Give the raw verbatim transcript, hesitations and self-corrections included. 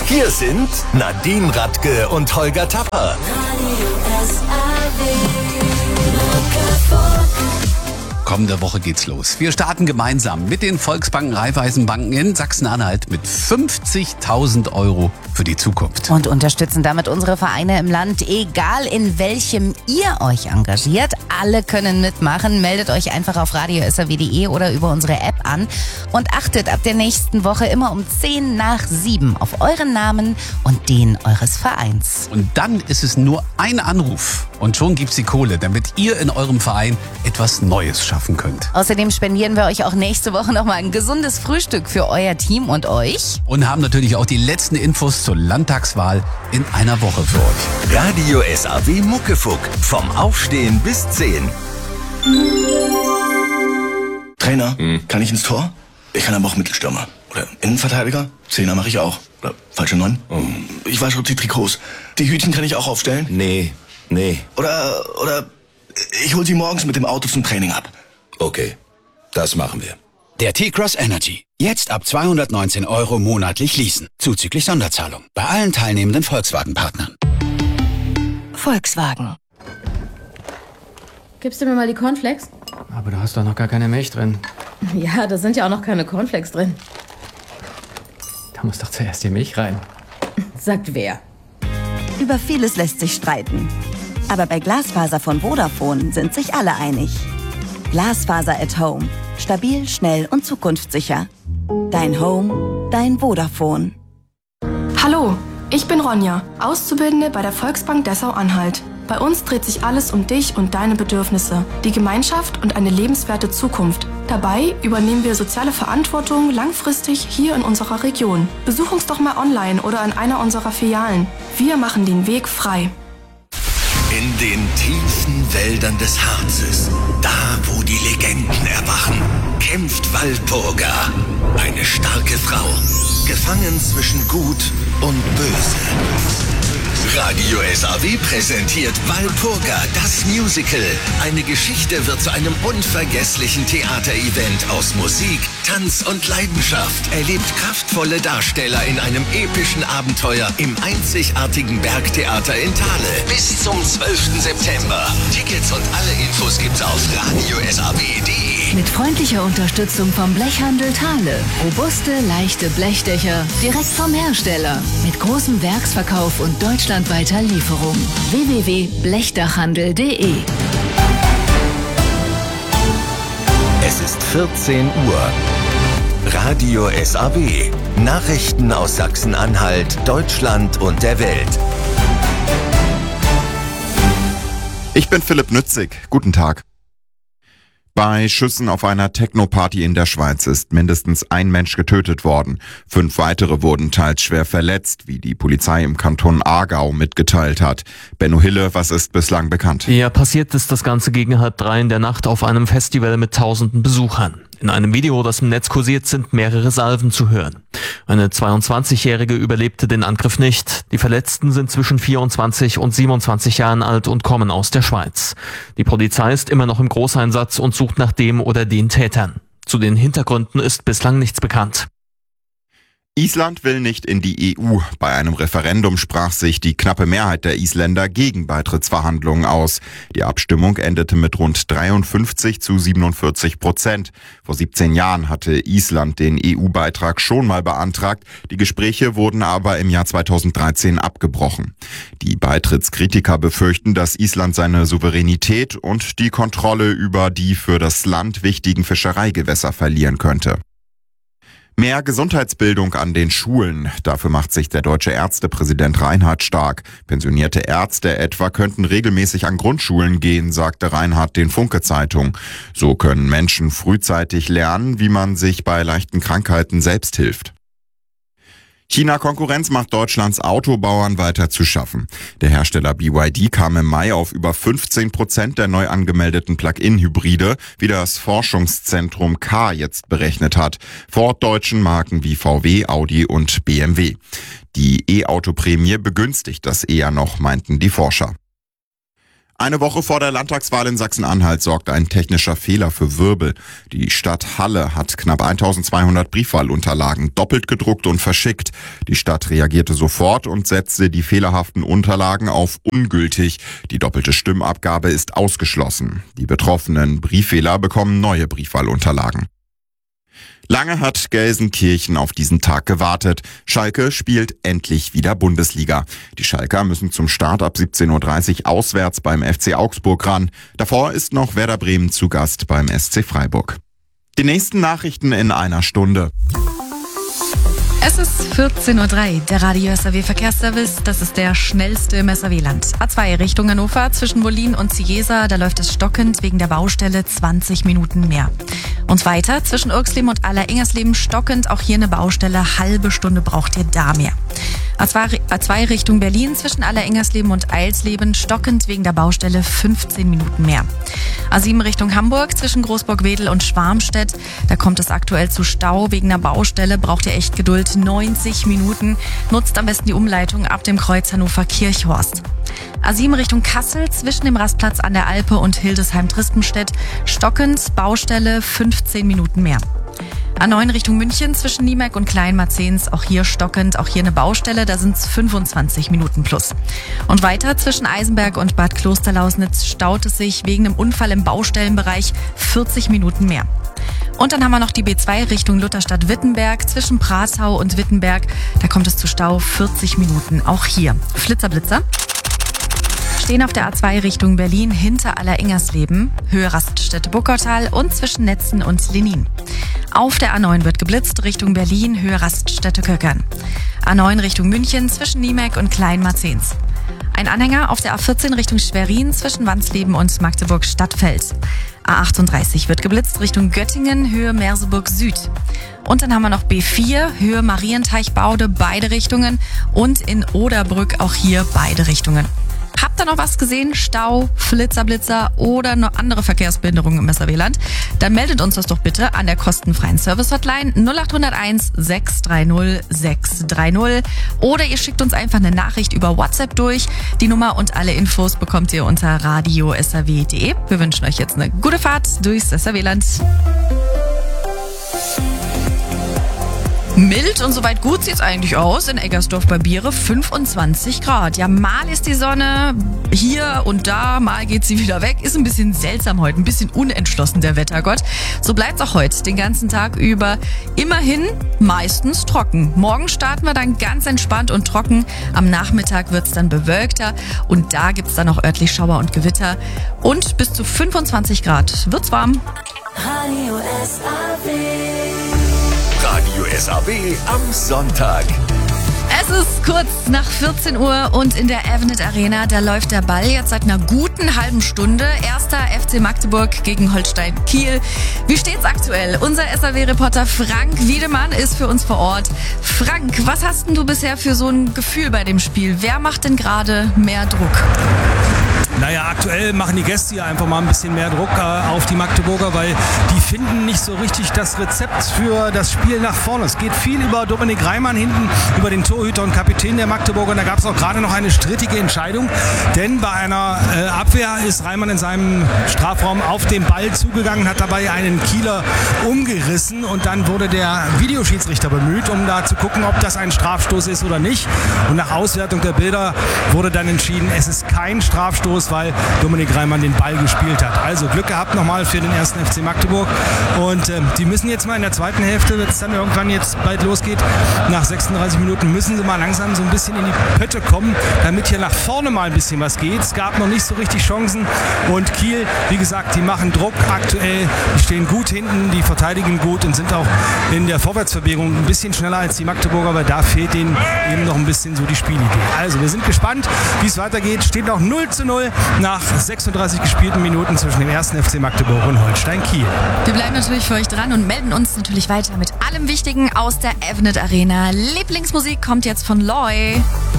Hier sind Nadine Radke und Holger Tapper. Kommende Woche geht's los. Wir starten gemeinsam mit den Volksbanken Raiffeisenbanken in Sachsen-Anhalt mit fünfzigtausend Euro für die Zukunft. Und unterstützen damit unsere Vereine im Land, egal in welchem ihr euch engagiert. Alle können mitmachen. Meldet euch einfach auf radio s r w punkt d e oder über unsere App an. Und achtet ab der nächsten Woche immer um zehn nach sieben auf euren Namen und den eures Vereins. Und dann ist es nur ein Anruf und schon gibt's die Kohle, damit ihr in eurem Verein etwas Neues schaffen könnt. Außerdem spendieren wir euch auch nächste Woche nochmal ein gesundes Frühstück für euer Team und euch. Und haben natürlich auch die letzten Infos zur Landtagswahl in einer Woche für euch. Radio S A W Muckefuck. Vom Aufstehen bis zehn. Trainer, hm. kann ich ins Tor? Ich kann aber auch Mittelstürmer. Oder Innenverteidiger? Zehner mache ich auch. Oder falsche Neun? Oh. Ich wasche die Trikots. Die Hütchen kann ich auch aufstellen? Nee, nee. Oder, oder ich hol sie morgens mit dem Auto zum Training ab. Okay, das machen wir. Der T-Cross Energy. Jetzt ab zweihundertneunzehn Euro monatlich leasen. Zuzüglich Sonderzahlung. Bei allen teilnehmenden Volkswagen-Partnern. Volkswagen. Gibst du mir mal die Cornflakes? Aber da hast doch noch gar keine Milch drin. Ja, da sind ja auch noch keine Cornflakes drin. Da muss doch zuerst die Milch rein. Sagt wer? Über vieles lässt sich streiten. Aber bei Glasfaser von Vodafone sind sich alle einig. Glasfaser at Home. Stabil, schnell und zukunftssicher. Dein Home, dein Vodafone. Hallo, ich bin Ronja, Auszubildende bei der Volksbank Dessau-Anhalt. Bei uns dreht sich alles um dich und deine Bedürfnisse, die Gemeinschaft und eine lebenswerte Zukunft. Dabei übernehmen wir soziale Verantwortung langfristig hier in unserer Region. Besuch uns doch mal online oder an einer unserer Filialen. Wir machen den Weg frei. In den tiefen Wäldern des Harzes, da wo die Legenden erwachen, kämpft Walpurga, eine starke Frau, gefangen zwischen Gut und Böse. Radio S A W präsentiert Walpurga, das Musical. Eine Geschichte wird zu einem unvergesslichen Theaterevent aus Musik, Tanz und Leidenschaft. Erlebt kraftvolle Darsteller in einem epischen Abenteuer im einzigartigen Bergtheater in Thale. Bis zum zwölften September. Tickets und alle Infos gibt's auf radio s a w punkt d e. Mit freundlicher Unterstützung vom Blechhandel Thale. Robuste, leichte Blechdächer direkt vom Hersteller. Mit großem Werksverkauf und deutschlandweiter Lieferung. w w w punkt blechdachhandel punkt d e. Es ist vierzehn Uhr. Radio S A W. Nachrichten aus Sachsen-Anhalt, Deutschland und der Welt. Ich bin Philipp Nützig. Guten Tag. Bei Schüssen auf einer Techno-Party in der Schweiz ist mindestens ein Mensch getötet worden. Fünf weitere wurden teils schwer verletzt, wie die Polizei im Kanton Aargau mitgeteilt hat. Benno Hille, was ist bislang bekannt? Ja, passiert ist das Ganze gegen halb drei in der Nacht auf einem Festival mit tausenden Besuchern. In einem Video, das im Netz kursiert, sind mehrere Salven zu hören. Eine zweiundzwanzigjährige überlebte den Angriff nicht. Die Verletzten sind zwischen vierundzwanzig und siebenundzwanzig Jahren alt und kommen aus der Schweiz. Die Polizei ist immer noch im Großeinsatz und sucht nach dem oder den Tätern. Zu den Hintergründen ist bislang nichts bekannt. Island will nicht in die E U. Bei einem Referendum sprach sich die knappe Mehrheit der Isländer gegen Beitrittsverhandlungen aus. Die Abstimmung endete mit rund dreiundfünfzig zu siebenundvierzig Prozent. Vor siebzehn Jahren hatte Island den E U-Beitrag schon mal beantragt. Die Gespräche wurden aber im Jahr zweitausenddreizehn abgebrochen. Die Beitrittskritiker befürchten, dass Island seine Souveränität und die Kontrolle über die für das Land wichtigen Fischereigewässer verlieren könnte. Mehr Gesundheitsbildung an den Schulen. Dafür macht sich der Deutsche Ärztepräsident Reinhardt stark. Pensionierte Ärzte etwa könnten regelmäßig an Grundschulen gehen, sagte Reinhardt den Funke-Zeitung. So können Menschen frühzeitig lernen, wie man sich bei leichten Krankheiten selbst hilft. China-Konkurrenz macht Deutschlands Autobauern weiter zu schaffen. Der Hersteller B Y D kam im Mai auf über fünfzehn Prozent der neu angemeldeten Plug-in-Hybride, wie das Forschungszentrum K jetzt berechnet hat, vor deutschen Marken wie V W, Audi und B M W. Die E-Auto-Prämie begünstigt das eher noch, meinten die Forscher. Eine Woche vor der Landtagswahl in Sachsen-Anhalt sorgte ein technischer Fehler für Wirbel. Die Stadt Halle hat knapp eintausendzweihundert Briefwahlunterlagen doppelt gedruckt und verschickt. Die Stadt reagierte sofort und setzte die fehlerhaften Unterlagen auf ungültig. Die doppelte Stimmabgabe ist ausgeschlossen. Die betroffenen Briefwähler bekommen neue Briefwahlunterlagen. Lange hat Gelsenkirchen auf diesen Tag gewartet. Schalke spielt endlich wieder Bundesliga. Die Schalker müssen zum Start ab siebzehn Uhr dreißig auswärts beim F C Augsburg ran. Davor ist noch Werder Bremen zu Gast beim S C Freiburg. Die nächsten Nachrichten in einer Stunde. Es ist vierzehn Uhr drei, der Radio S R W Verkehrsservice, das ist der schnellste im S R W-Land. A zwei Richtung Hannover zwischen Wollin und Ziesa, da läuft es stockend wegen der Baustelle zwanzig Minuten mehr. Und weiter zwischen Irxleben und Aller-Ingersleben stockend, auch hier eine Baustelle, halbe Stunde braucht ihr da mehr. A zwei Richtung Berlin zwischen Aller-Ingersleben und Eilsleben stockend wegen der Baustelle fünfzehn Minuten mehr. A sieben Richtung Hamburg zwischen Großburg-Wedel und Schwarmstedt, da kommt es aktuell zu Stau wegen der Baustelle, braucht ihr echt Geduld, neunzig Minuten, nutzt am besten die Umleitung ab dem Kreuz Hannover-Kirchhorst. A sieben Richtung Kassel zwischen dem Rastplatz an der Alpe und Hildesheim-Tristenstedt stockend, Baustelle fünfzehn Minuten mehr. A neun Richtung München zwischen Niemek und Kleinmarzens, auch hier stockend, auch hier eine Baustelle, da sind es fünfundzwanzig Minuten plus. Und weiter zwischen Eisenberg und Bad Klosterlausnitz staut es sich wegen einem Unfall im Baustellenbereich vierzig Minuten mehr. Und dann haben wir noch die B zwei Richtung Lutherstadt-Wittenberg zwischen Prathau und Wittenberg, da kommt es zu Stau vierzig Minuten, auch hier. Flitzer-Blitzer. Stehen auf der A zwei Richtung Berlin hinter Aller-Ingersleben, Höhe Raststätte-Buckertal und zwischen Netzen und Lenin. Auf der A neun wird geblitzt Richtung Berlin, Höhe Raststätte-Köckern. A neun Richtung München zwischen Niemek und Kleinmarzens. Ein Anhänger auf der A vierzehn Richtung Schwerin zwischen Wansleben und Magdeburg-Stadtfeld. A achtunddreißig wird geblitzt Richtung Göttingen, Höhe Merseburg Süd. Und dann haben wir noch B vier, Höhe Marienteich-Baude, beide Richtungen. Und in Oderbrück auch hier beide Richtungen. Habt ihr noch was gesehen? Stau, Flitzer-Blitzer oder noch andere Verkehrsbehinderungen im S R W-Land? Dann meldet uns das doch bitte an der kostenfreien Service-Hotline null acht null eins sechs drei null sechs drei null oder ihr schickt uns einfach eine Nachricht über WhatsApp durch. Die Nummer und alle Infos bekommt ihr unter radio s r w punkt d e. Wir wünschen euch jetzt eine gute Fahrt durchs S R W-Land. Mild und soweit gut sieht's eigentlich aus in Eggersdorf bei Biere, fünfundzwanzig Grad. Ja, mal ist die Sonne hier und da, mal geht sie wieder weg. Ist ein bisschen seltsam heute, ein bisschen unentschlossen der Wettergott. So bleibt's auch heute den ganzen Tag über. Immerhin meistens trocken. Morgen starten wir dann ganz entspannt und trocken. Am Nachmittag wird's dann bewölkter und da gibt's dann auch örtlich Schauer und Gewitter. Und bis zu fünfundzwanzig Grad wird's warm. Radio S A W. Radio S A W am Sonntag. Es ist kurz nach vierzehn Uhr und in der Evenet Arena, da läuft der Ball jetzt seit einer guten halben Stunde. Erster F C Magdeburg gegen Holstein Kiel. Wie steht's aktuell? Unser S A W-Reporter Frank Wiedemann ist für uns vor Ort. Frank, was hast denn du bisher für so ein Gefühl bei dem Spiel? Wer macht denn gerade mehr Druck? Naja, aktuell machen die Gäste ja einfach mal ein bisschen mehr Druck äh, auf die Magdeburger, weil die finden nicht so richtig das Rezept für das Spiel nach vorne. Es geht viel über Dominik Reimann hinten, über den Torhüter und Kapitän der Magdeburger. Und da gab es auch gerade noch eine strittige Entscheidung, denn bei einer äh, Abwehr ist Reimann in seinem Strafraum auf den Ball zugegangen, hat dabei einen Kieler umgerissen und dann wurde der Videoschiedsrichter bemüht, um da zu gucken, ob das ein Strafstoß ist oder nicht. Und nach Auswertung der Bilder wurde dann entschieden, es ist kein Strafstoß, weil Dominik Reimann den Ball gespielt hat. Also Glück gehabt nochmal für den ersten F C Magdeburg. Und äh, die müssen jetzt mal in der zweiten Hälfte, wenn es dann irgendwann jetzt bald losgeht, nach sechsunddreißig Minuten müssen sie mal langsam so ein bisschen in die Pötte kommen, damit hier nach vorne mal ein bisschen was geht. Es gab noch nicht so richtig Chancen. Und Kiel, wie gesagt, die machen Druck aktuell. Die stehen gut hinten, die verteidigen gut und sind auch in der Vorwärtsverbewegung ein bisschen schneller als die Magdeburger, weil da fehlt denen eben noch ein bisschen so die Spielidee. Also wir sind gespannt, wie es weitergeht. Steht noch null zu null nach sechsunddreißig gespielten Minuten zwischen dem ersten F C Magdeburg und Holstein Kiel. Wir bleiben natürlich für euch dran und melden uns natürlich weiter mit allem Wichtigen aus der Evenet Arena. Lieblingsmusik kommt jetzt von Loy.